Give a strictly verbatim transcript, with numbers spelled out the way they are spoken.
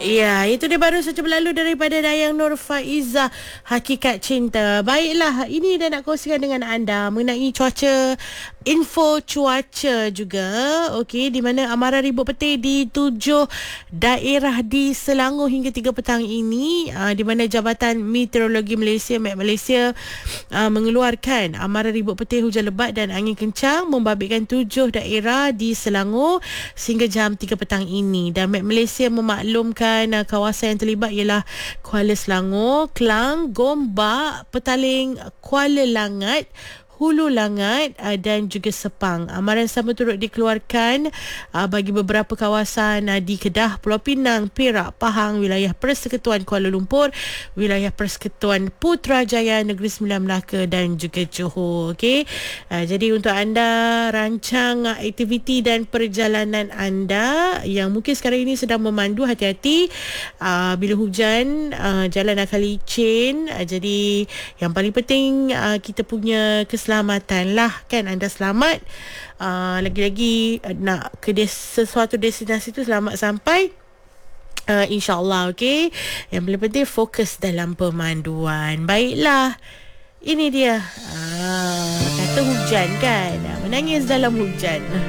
Ya, itu dia baru saja berlalu daripada Dayang Nur Faizah, Hakikat Cinta. Baiklah, ini dah nak kongsikan dengan anda mengenai cuaca, info cuaca juga. Okey, di mana amaran ribut petir di tujuh daerah di Selangor hingga tiga petang ini, uh, di mana Jabatan Meteorologi Malaysia, Met Malaysia, uh, mengeluarkan amaran ribut petir, hujan lebat dan angin kencang membabitkan tujuh daerah di Selangor sehingga jam tiga petang ini. Dan Met Malaysia memaklumkan uh, kawasan yang terlibat ialah Kuala Selangor, Klang, Gombak, Petaling, Kuala Langat, Hulu Langat uh, dan juga Sepang. Amaran sama turut dikeluarkan uh, bagi beberapa kawasan uh, di Kedah, Pulau Pinang, Perak, Pahang, wilayah Persekutuan Kuala Lumpur, wilayah Persekutuan Putrajaya, Negeri Sembilan Melaka dan juga Johor. Okey. Uh, jadi untuk anda rancang uh, aktiviti dan perjalanan anda yang mungkin sekarang ini sedang memandu, hati-hati uh, bila hujan, uh, jalan akan licin. Uh, jadi yang paling penting uh, kita punya keselamatan keselamatan lah, kan anda selamat, uh, lagi-lagi uh, nak ke des- sesuatu destinasi tu selamat sampai, uh, insyaAllah. Okay, yang paling penting fokus dalam pemanduan. Baiklah, ini dia, uh, kata hujan kan, menangis dalam hujan.